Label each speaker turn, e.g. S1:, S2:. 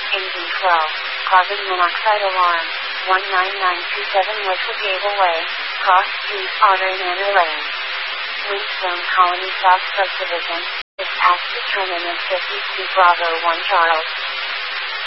S1: Engine 12, carbon monoxide alarm, 19927 Liquid Gateway, cross street, Auto Manor Lane. Windstone Colony South Subdivision, dispatch determinant 52 Bravo 1 Charles.